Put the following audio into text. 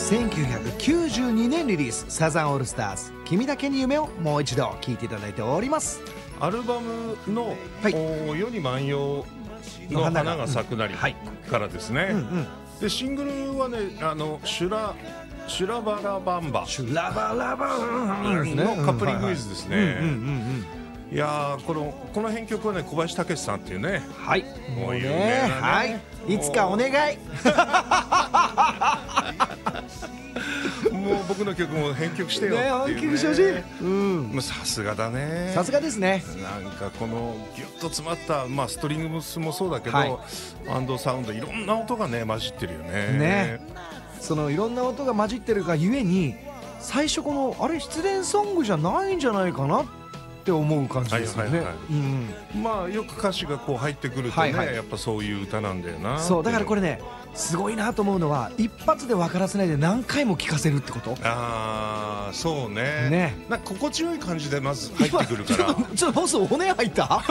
1992年リリース、サザンオールスターズ君だけに夢をもう一度聴いていただいております。 アルバムの、 はい、 世に万葉の花が咲くなりからですね、でシングルはね、シュラバラバンバシュラバラバンのカップリングイズですね。いやー、この編曲はね、小林武史さんっていうね、 はい、 もう有名なね、 はい、いつかお願いもう僕の曲も編曲してよっていうね、 編曲してほしい。 さすがだね、 さすがですね。 なんかこのギュッと詰まった、ストリングスもそうだけど、バンドサウンドいろんな音がね混じってるよね。 そのいろんな音が混じってるがゆえに、最初このあれ失恋ソングじゃないんじゃないかなって思う感じですよね。 よく歌詞がこう入ってくるとね、やっぱそういう歌なんだよな。 そうだからこれね、すごいなと思うのは、一発で分からせないで何回も聴かせるってこと。 ああ、そうね。なんか心地よい感じでまず入ってくるから。 ちょっとボス、骨入った